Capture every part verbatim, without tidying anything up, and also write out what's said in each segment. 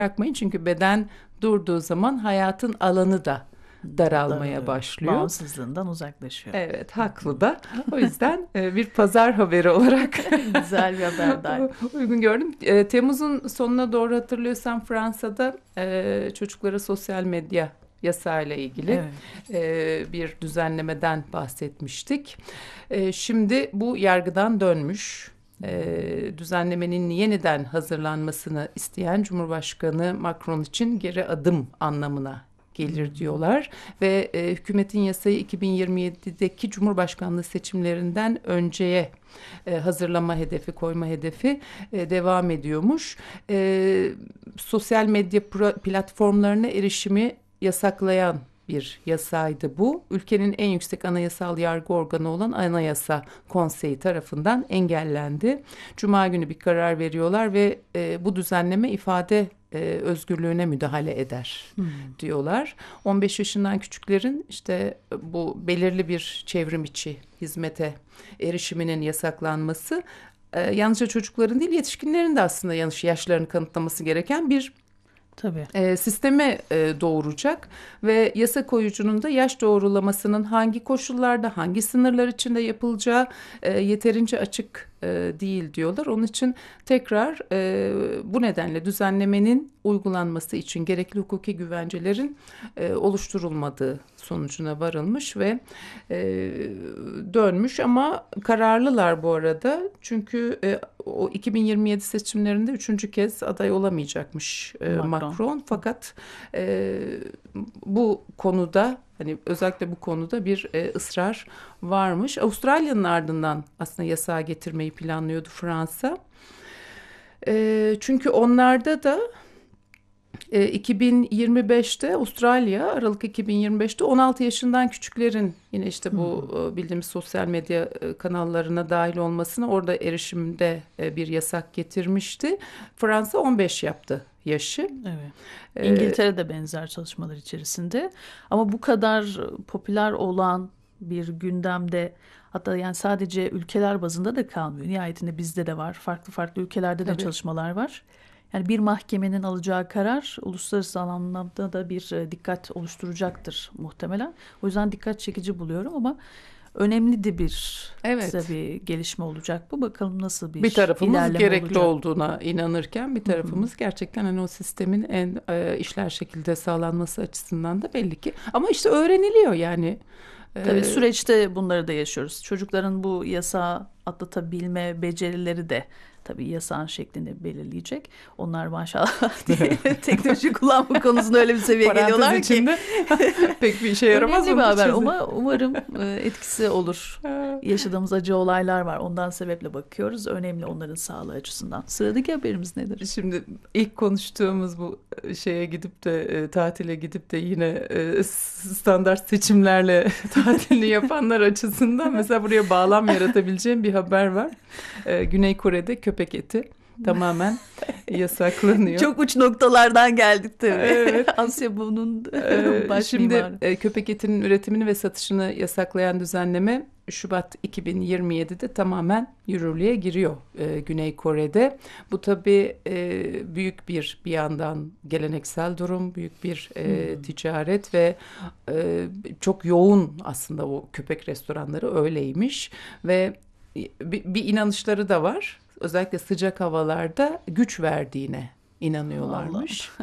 bırakmayın. Çünkü beden durduğu zaman hayatın alanı da daralmaya Daralıyor. başlıyor. Bağımsızlığından uzaklaşıyor. Evet, haklı da. O yüzden e, bir pazar haberi olarak Güzel bir haber daha. uygun gördüm. E, Temmuz'un sonuna doğru hatırlıyorsam Fransa'da e, çocuklara sosyal medya yasayla ilgili Evet. e, bir düzenlemeden bahsetmiştik. E, şimdi bu yargıdan dönmüş. E, düzenlemenin yeniden hazırlanmasını isteyen Cumhurbaşkanı Macron için geri adım anlamına gelir diyorlar ve e, hükümetin yasayı iki bin yirmi yedideki Cumhurbaşkanlığı seçimlerinden önceye e, hazırlama hedefi, koyma hedefi e, devam ediyormuş. E, sosyal medya platformlarına erişimi yasaklayan bir yasaydı bu. Ülkenin en yüksek anayasal yargı organı olan Anayasa Konseyi tarafından engellendi. Cuma günü bir karar veriyorlar ve e, bu düzenleme ifade e, özgürlüğüne müdahale eder hmm. diyorlar. on beş yaşından küçüklerin işte bu belirli bir çevrim içi hizmete erişiminin yasaklanması e, yalnızca çocukların değil yetişkinlerin de aslında yanlış yaşlarını kanıtlaması gereken bir Tabii. E, sisteme e, doğuracak ve yasa koyucunun da yaş doğrulamasının hangi koşullarda, hangi sınırlar içinde yapılacağı e, yeterince açık e, değil diyorlar. Onun için tekrar e, bu nedenle düzenlemenin uygulanması için gerekli hukuki güvencelerin e, oluşturulmadığı sonucuna varılmış ve e, dönmüş ama kararlılar bu arada. Çünkü e, o iki bin yirmi yedi seçimlerinde üçüncü kez aday olamayacakmış e, Macron. Macron. Fakat e, bu konuda hani özellikle bu konuda bir e, ısrar varmış. Avustralya'nın ardından aslında yasağı getirmeyi planlıyordu Fransa. E, çünkü onlarda da e, iki bin yirmi beşte Avustralya Aralık iki bin yirmi beşte on altı yaşından küçüklerin yine işte bu hmm. bildiğimiz sosyal medya kanallarına dahil olmasına orada erişimde e, bir yasak getirmişti. Fransa on beş yaptı yaşı. Evet. İngiltere'de benzer çalışmalar içerisinde ama bu kadar popüler olan bir gündemde hatta yani sadece ülkeler bazında da kalmıyor. Nihayetinde bizde de var. Farklı farklı ülkelerde de Tabii. çalışmalar var. Yani bir mahkemenin alacağı karar uluslararası anlamda da bir dikkat oluşturacaktır muhtemelen. O yüzden dikkat çekici buluyorum ama önemli de bir evet. tabii gelişme olacak bu. Bakalım nasıl bir, bir tarafımız gerekli olacak. olduğuna inanırken bir tarafımız Hı-hı. gerçekten hani o sistemin en e, işler şekilde sağlanması açısından da belli ki. Ama işte öğreniliyor yani. Tabii ee, süreçte bunları da yaşıyoruz. Çocukların bu yasağı atlatabilme becerileri de tabii yasağın şeklini belirleyecek. Onlar maşallah teknoloji kullanma konusunda öyle bir seviyeye geliyorlar ki. Pek bir işe yaramaz. Önemli bir haber ama umarım etkisi olur. Yaşadığımız acı olaylar var. Ondan sebeple bakıyoruz. Önemli onların sağlığı açısından. Sıradaki haberimiz nedir? Şimdi ilk konuştuğumuz bu şeye gidip de e, tatile gidip de yine e, standart seçimlerle tatilini yapanlar açısından mesela buraya bağlam yaratabileceğim bir haber var. E, Güney Kore'de köpek eti tamamen yasaklanıyor. Çok uç noktalardan geldik tabii. Evet. Asya bunun ee, baş Şimdi mimarı. e, köpek etinin üretimini ve satışını yasaklayan düzenleme Şubat iki bin yirmi yedide tamamen yürürlüğe giriyor e, Güney Kore'de. Bu tabii e, büyük bir bir yandan geleneksel durum, büyük bir e, hmm. ticaret ve e, çok yoğun aslında o köpek restoranları öyleymiş ve bir, bir inanışları da var. Özellikle sıcak havalarda güç verdiğine inanıyorlarmış.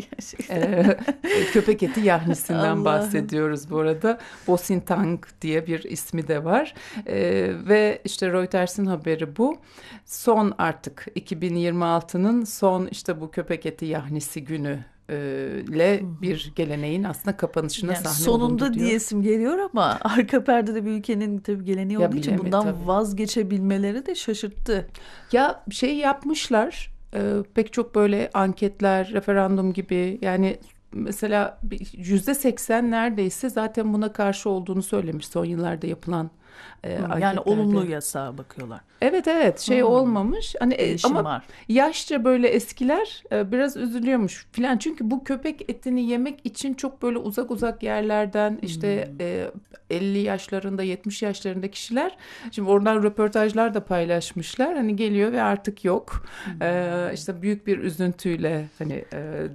ee, köpek eti yahnisinden Allah'ım. bahsediyoruz bu arada. Bosintang diye bir ismi de var. Ee, ve işte Reuters'in haberi bu. Son artık iki bin yirmi altının son işte bu köpek eti yahnisi günü ile bir geleneğin aslında kapanışına yani sahne olundu diyor. Sonunda diyesim geliyor ama arka perdede bir ülkenin tabii geleneği olduğu için bundan tabii. vazgeçebilmeleri de şaşırttı. Ya şey yapmışlar e, pek çok böyle anketler, referandum gibi yani mesela yüzde seksen neredeyse zaten buna karşı olduğunu söylemiş son yıllarda yapılan e, hmm, yani olumlu yasağa bakıyorlar. Evet evet şey hmm. olmamış hani Değişim ama var. Yaşça böyle eskiler e, biraz üzülüyormuş filan çünkü bu köpek etini yemek için çok böyle uzak uzak yerlerden işte hmm. e, elli yaşlarında yetmiş yaşlarında kişiler şimdi oradan röportajlar da paylaşmışlar hani geliyor ve artık yok hmm. e, işte büyük bir üzüntüyle hani e,